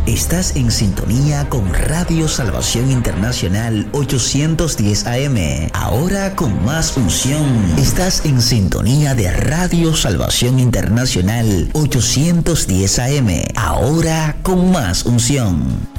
Estás en sintonía con Radio Salvación Internacional 810 AM. Ahora con más unción. Estás en sintonía de Radio Salvación Internacional 810 AM. Ahora con más unción.